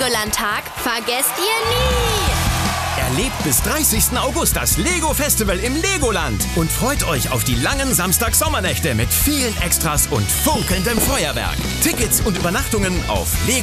Legoland-Tag vergesst ihr nie. Erlebt bis 30. August das Lego Festival im Legoland und freut euch auf die langen Samstag-Sommernächte mit vielen Extras und funkelndem Feuerwerk. Tickets und Übernachtungen auf Lego.